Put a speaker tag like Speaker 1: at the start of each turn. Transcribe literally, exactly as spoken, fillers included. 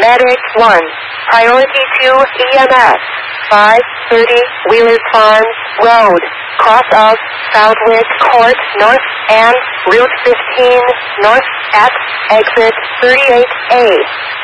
Speaker 1: Medic one. Priority two E M S. five thirty Wheeler Farms Road. Cross of Southwick Court North and Route fifteen North at exit thirty-eight A.